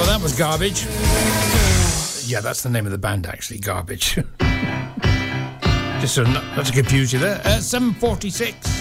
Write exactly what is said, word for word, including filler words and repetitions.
Well, that was Garbage. Yeah, that's the name of the band, actually, Garbage. Just so not, not to confuse you there. Uh, seven forty-six.